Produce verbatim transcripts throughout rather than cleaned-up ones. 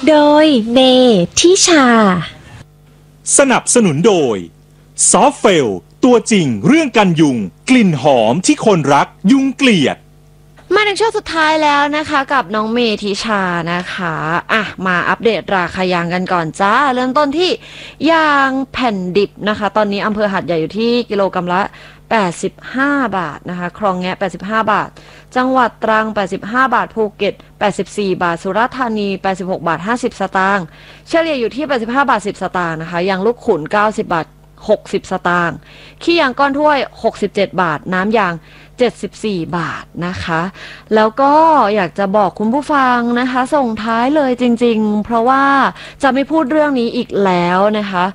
โดยเบทิชาสนับสนุนโดยซอฟเฟลตัวจริงเรื่องกันยุงกลิ่นหอมที่คนรักยุงเกลียดมาถึงช่วงสุดท้ายแล้วนะคะกับน้องเมทิชานะคะอ่ะมาอัปเดตราคายางกันก่อนจ้าเริ่มต้นที่ยางแผ่นดิบนะคะตอนนี้อำเภอหัดใหญ่อยู่ที่กิโลกรัมละแปดสิบห้าบาทนะคะคลองแงะแปดสิบห้าบาทจังหวัดตรังแปดสิบห้าบาทภูเก็ตแปดสิบสี่บาทสุราษฎร์ธานีแปดสิบหกบาทห้าสิบสตางค์เฉลี่ยอยู่ที่แปดสิบห้าบาทสิบสตางค์นะคะยางลูกขุนเก้าสิบบาทหกสิบสตางค์ขี้ยางก้อนถ้วยหกสิบเจ็ดบาทน้ำยางเจ็ดสิบสี่บาทนะคะแล้วก็อยากจะบอกคุณผู้ฟังนะคะส่งท้ายเลยจริงๆเพราะว่าจะไม่พูดเรื่องนี้อีกแล้วนะคะ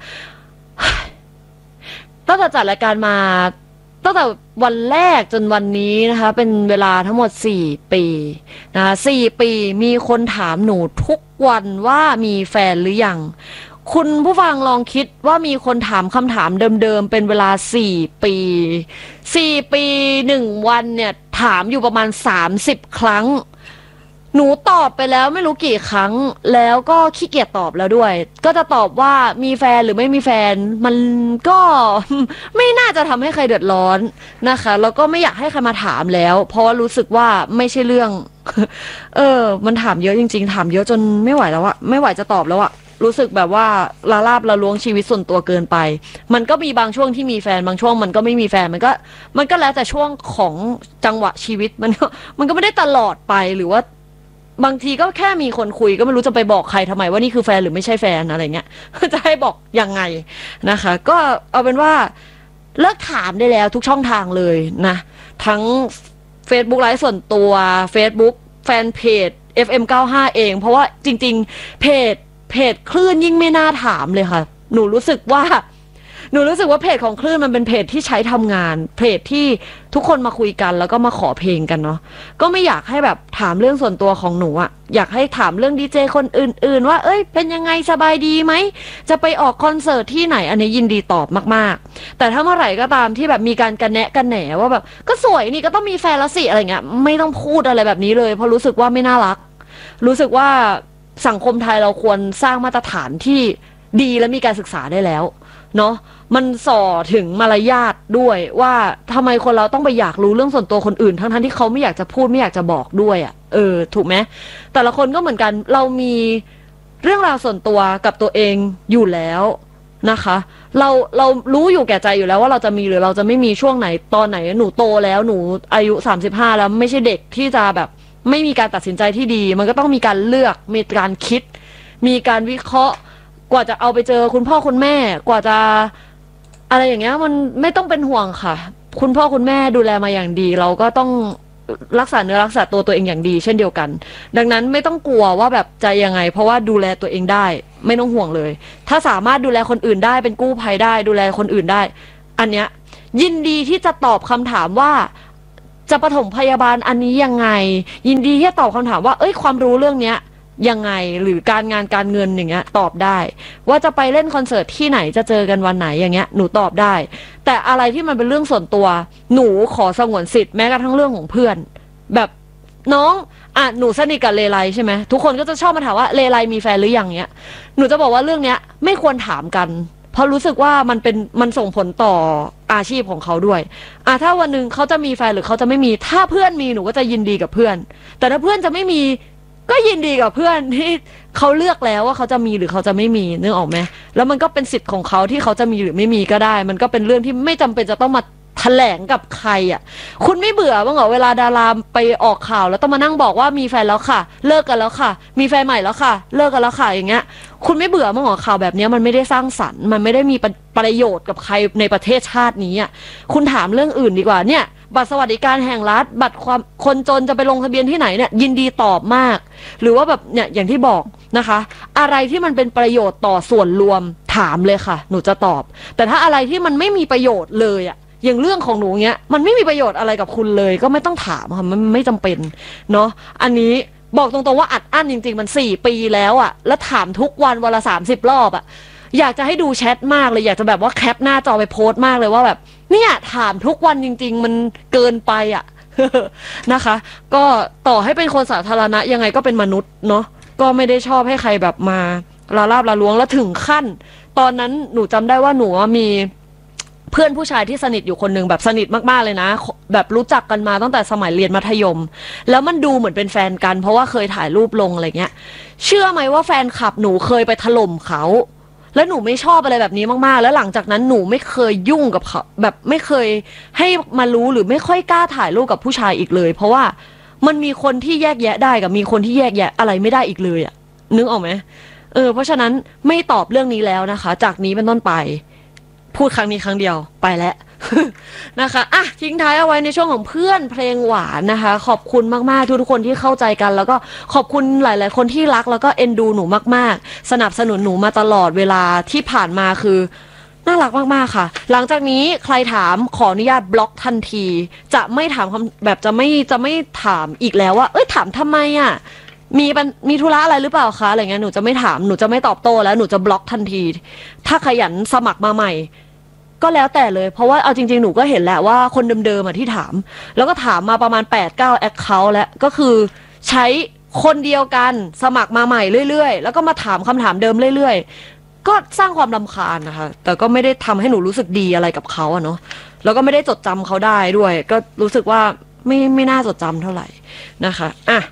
ตั้งแต่จัดรายการมาตั้งแต่วันแรกจนวันนี้นะคะเป็นเวลาทั้งหมดสี่ปีนะคะสี่ปีมีคนถามหนูทุกวันว่ามีแฟนหรือยังคุณผู้ฟังลองคิดว่ามีคนถามคำถามเดิมๆเป็นเวลาสี่ปีสี่ปีหนึ่งวันเนี่ยถามอยู่ประมาณสามสิบครั้งหนูตอบไปแล้วไม่รู้กี่ครั้งแล้วก็ขี้เกียจตอบแล้วด้วยก็จะตอบว่ามีแฟนหรือไม่มีแฟนมันก็ไม่น่าจะทำให้ใครเดือดร้อนนะคะแล้วก็ไม่อยากให้ใครมาถามแล้วเพราะรู้สึกว่าไม่ใช่เรื่องเออมันถามเยอะจริงๆถามเยอะจนไม่ไหวแล้วอะไม่ไหวจะตอบแล้วอะรู้สึกแบบว่าลาลาบละล้วงชีวิตส่วนตัวเกินไปมันก็มีบางช่วงที่มีแฟนบางช่วงมันก็ไม่มีแฟนมันก็มันก็แล้วแต่ช่วงของจังหวะชีวิตมันก็มันก็ไม่ได้ตลอดไปหรือว่าบางทีก็แค่มีคนคุยก็ไม่รู้จะไปบอกใครทำไมว่านี่คือแฟนหรือไม่ใช่แฟนอะไรเงี้ยจะให้บอกยังไงนะคะก็เอาเป็นว่าเลิกถามได้แล้วทุกช่องทางเลยนะทั้ง Facebook ไลฟ์ส่วนตัว Facebook แฟนเพจ เอฟ เอ็ม เก้าสิบห้า เองเพราะว่าจริงๆเพจเพจคลื่นยิ่งไม่น่าถามเลยค่ะหนูรู้สึกว่าหนูรู้สึกว่าเพจของคลื่นมันเป็นเพจที่ใช้ทำงานเพจที่ทุกคนมาคุยกันแล้วก็มาขอเพลงกันเนาะก็ไม่อยากให้แบบถามเรื่องส่วนตัวของหนูอะอยากให้ถามเรื่องดีเจคนอื่นๆว่าเอ้ยเป็นยังไงสบายดีไหมจะไปออกคอนเสิร์ตที่ไหนอันนี้ยินดีตอบมากๆแต่ถ้าเมื่อไหร่ก็ตามที่แบบมีการกันแนะกันแหนว่าแบบก็สวยนี่ก็ต้องมีแฟนละสิอะไรเงี้ยไม่ต้องพูดอะไรแบบนี้เลยเพราะรู้สึกว่าไม่น่ารักรู้สึกว่าสังคมไทยเราควรสร้างมาตรฐานที่ดีและมีการศึกษาได้แล้วเนาะมันส่อถึงมารยาทด้วยว่าทำไมคนเราต้องไปอยากรู้เรื่องส่วนตัวคนอื่นทั้งทั้งที่เขาไม่อยากจะพูดไม่อยากจะบอกด้วยอ่ะเออถูกไหมแต่ละคนก็เหมือนกันเรามีเรื่องราวส่วนตัวกับตัวเองอยู่แล้วนะคะเราเรารู้อยู่แก่ใจอยู่แล้วว่าเราจะมีหรือเราจะไม่มีช่วงไหนตอนไหนหนูโตแล้วหนูอายุสามสิบห้าแล้วไม่ใช่เด็กที่จะแบบไม่มีการตัดสินใจที่ดีมันก็ต้องมีการเลือกมีการคิดมีการวิเคราะห์กว่าจะเอาไปเจอคุณพ่อคุณแม่กว่าจะอะไรอย่างเงี้ยมันไม่ต้องเป็นห่วงค่ะคุณพ่อคุณแม่ดูแลมาอย่างดีเราก็ต้องรักษาเนื้อรักษาตัวตัวเองอย่างดีเช่นเดียวกันดังนั้นไม่ต้องกลัวว่าแบบใจยังไงเพราะว่าดูแลตัวเองได้ไม่ต้องห่วงเลยถ้าสามารถดูแลคนอื่นได้เป็นกู้ภัยได้ดูแลคนอื่นได้อันเนี้ยยินดีที่จะตอบคำถามว่าจะปฐมพยาบาลอันนี้ยังไงยินดีที่จะตอบคำถามว่าเอ้ยความรู้เรื่องเนี้ยยังไงหรือการงานการเงินอย่างเงี้ยตอบได้ว่าจะไปเล่นคอนเสิร์ตที่ไหนจะเจอกันวันไหนอย่างเงี้ยหนูตอบได้แต่อะไรที่มันเป็นเรื่องส่วนตัวหนูขอสงวนสิทธิ์แม้กระทั่งเรื่องของเพื่อนแบบน้องอ่ะหนูสนิทกับเลไลใช่ไหมทุกคนก็จะชอบมาถามว่าเลไลมีแฟนหรือยังเนี้ยหนูจะบอกว่าเรื่องเนี้ยไม่ควรถามกันเพราะรู้สึกว่ามันเป็นมันส่งผลต่ออาชีพของเขาด้วยอ่ะถ้าวันหนึ่งเขาจะมีแฟนหรือเขาจะไม่มีถ้าเพื่อนมีหนูก็จะยินดีกับเพื่อนแต่ถ้าเพื่อนจะไม่มีก็ยินดีกับเพื่อนที่เขาเลือกแล้วว่าเขาจะมีหรือเขาจะไม่มีนึกออกไหมแล้วมันก็เป็นสิทธิ์ของเขาที่เขาจะมีหรือไม่มีก็ได้มันก็เป็นเรื่องที่ไม่จำเป็นจะต้องมาแถลงกับใครอ่ะคุณไม่เบื่อบ้างเหรอเวลาดาราไปออกข่าวแล้วต้องมานั่งบอกว่ามีแฟนแล้วค่ะเลิกกันแล้วค่ะมีแฟนใหม่แล้วค่ะเลิกกันแล้วค่ะอย่างเงี้ยคุณไม่เบื่อบ้างเหรอข่าวแบบนี้มันไม่ได้สร้างสรรค์มันไม่ได้มีประโยชน์กับใครในประเทศชาตินี้อ่ะคุณถามเรื่องอื่นดีกว่าเนี่ยบัตรสวัสดิการแห่งรัฐบัตรความคนจนจะไปลงทะเบียนที่ไหนเนี่ยยินดีตอบมากหรือว่าแบบเนี่ยอย่างที่บอกนะคะอะไรที่มันเป็นประโยชน์ต่อส่วนรวมถามเลยค่ะหนูจะตอบแต่ถ้าอะไรที่มันไม่มีประโยชน์เลยอ่ะอย่างเรื่องของหนูเนี้ยมันไม่มีประโยชน์อะไรกับคุณเลยก็ไม่ต้องถามค่ะมันไม่จำเป็นเนาะอันนี้บอกตรงๆว่าอัดอั้นจริงๆมันสี่ปีแล้วอ่ะแล้วถามทุกวันวันละสามสิบรอบอ่ะอยากจะให้ดูแชทมากเลยอยากจะแบบว่าแคปหน้าจอไปโพสต์มากเลยว่าแบบเนี่ยถามทุกวันจริงๆมันเกินไปอ่ะ นะคะก็ต่อให้เป็นคนสาธารณะยังไงก็เป็นมนุษย์เนาะก็ไม่ได้ชอบให้ใครแบบมาละลาบละล้วงแล้วถึงขั้นตอนนั้นหนูจำได้ว่าหนูมีเพื่อนผู้ชายที่สนิทอยู่คนหนึ่งแบบสนิทมากๆเลยนะแบบรู้จักกันมาตั้งแต่สมัยเรียนมัธยมแล้วมันดูเหมือนเป็นแฟนกันเพราะว่าเคยถ่ายรูปลงอะไรเงี้ยเชื่อไหมว่าแฟนคลับหนูเคยไปถล่มเขาแล้วหนูไม่ชอบอะไรแบบนี้มากๆแล้วหลังจากนั้นหนูไม่เคยยุ่งกับเขาแบบไม่เคยให้มารู้หรือไม่ค่อยกล้าถ่ายรูปกับผู้ชายอีกเลยเพราะว่ามันมีคนที่แยกแยะได้กับมีคนที่แยกแยะอะไรไม่ได้อีกเลยอะนึกออกไหมเออเพราะฉะนั้นไม่ตอบเรื่องนี้แล้วนะคะจากนี้เป็นต้นไปพูดครั้งนี้ครั้งเดียวไปแล้ว นะคะอ่ะทิ้งท้ายเอาไว้ในช่วงของเพื่อนเพลงหวานนะคะขอบคุณมากๆทุกๆคนที่เข้าใจกันแล้วก็ขอบคุณหลายๆคนที่รักแล้วก็เอ็นดูหนูมากๆสนับสนุนหนูมาตลอดเวลาที่ผ่านมาคือน่ารักมากๆค่ะหลังจากนี้ใครถามขออนุญาตบล็อกทันทีจะไม่ถามคำแบบจะไม่จะไม่ถามอีกแล้วว่าเอ้ยถามทำไมอ่ะมีมีธุระอะไรหรือเปล่าคะอะไรเงี้ยหนูจะไม่ถามหนูจะไม่ตอบโต้แล้วหนูจะบล็อกทันทีถ้าขยันสมัครมาใหม่ก็แล้วแต่เลยเพราะว่าเอาจริงๆหนูก็เห็นแหละว่าคนเดิมๆอ่ะที่ถามแล้วก็ถามมาประมาณ แปดเก้า แอคเคาท์แล้วก็คือใช้คนเดียวกันสมัครมาใหม่เรื่อยๆแล้วก็มาถามคำถามเดิมเรื่อยๆก็สร้างความรำคาญนะคะแต่ก็ไม่ได้ทำให้หนูรู้สึกดีอะไรกับเขาอะเนาะแล้วก็ไม่ได้จดจำเขาได้ด้วยก็รู้สึกว่าไม่ไม่น่าจดจำเท่าไหร่นะคะอ่ะ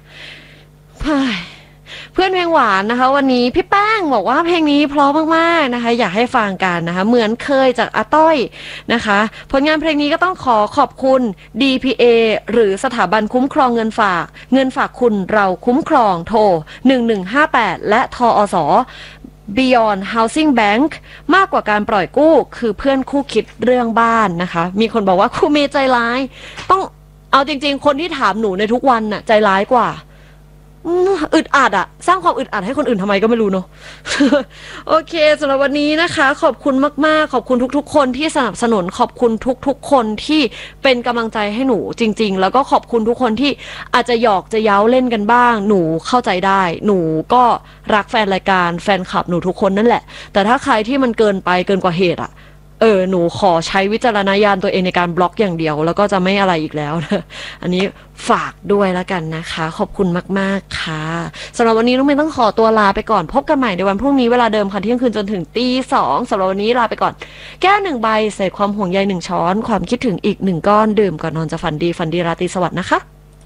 เพื่อนเพลงหวานนะคะวันนี้พี่แป้งบอกว่าเพลงนี้เพราะมากๆนะคะอยากให้ฟังกันนะคะเหมือนเคยจากอาต้อยนะคะผลงานเพลงนี้ก็ต้องขอขอบคุณ ดี พี เอ หรือสถาบันคุ้มครองเงินฝากเงินฝากคุณเราคุ้มครองโทรหนึ่งหนึ่งห้าแปดและทอสBeyond Housing Bank มากกว่าการปล่อยกู้คือเพื่อนคู่คิดเรื่องบ้านนะคะมีคนบอกว่าครูเมย์ใจร้ายต้องเอาจริงๆคนที่ถามหนูในทุกวันน่ะใจร้ายกว่าอึดอัดอะสร้างความอึดอัดให้คนอื่นทำไมก็ไม่รู้เนาะ โอเคสำหรับวันนี้นะคะขอบคุณมากๆขอบคุณทุกๆคนที่สนับสนุนขอบคุณทุกๆคนที่เป็นกำลังใจให้หนูจริงๆแล้วก็ขอบคุณทุกคนที่อาจจะหยอกจะเย้าเล่นกันบ้างหนูเข้าใจได้หนูก็รักแฟนรายการแฟนคลับหนูทุกคนนั่นแหละแต่ถ้าใครที่มันเกินไปเกินกว่าเหตุอะเออหนูขอใช้วิจารณญาณตัวเองในการบล็อกอย่างเดียวแล้วก็จะไม่อะไรอีกแล้วนะอันนี้ฝากด้วยแล้วกันนะคะขอบคุณมากๆค่ะสำหรับวันนี้น้องเมย์ต้องขอตัวลาไปก่อนพบกันใหม่ในวันพรุ่งนี้เวลาเดิมค่ะเที่ยงคืนจนถึงตีสองสำหรับวันนี้ลาไปก่อนแก้วหนึ่งใบเศษความห่วงใยหนึ่งช้อนความคิดถึงอีกหนึ่งก้อนดื่มก่อนนอนจะฝันดีฝันดีราตรีสวัสดิ์นะคะ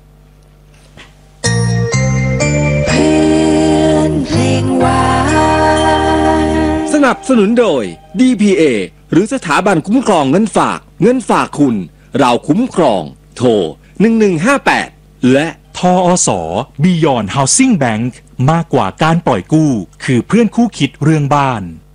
เพื่อนเพลงหวานสนับสนุนโดย ดี พี เอ หรือสถาบันคุ้มครองเงินฝากเงินฝากคุณเราคุ้มครองโทรหนึ่งหนึ่งห้าแปดและทอส Beyond Housing Bank มากกว่าการปล่อยกู้คือเพื่อนคู่คิดเรื่องบ้าน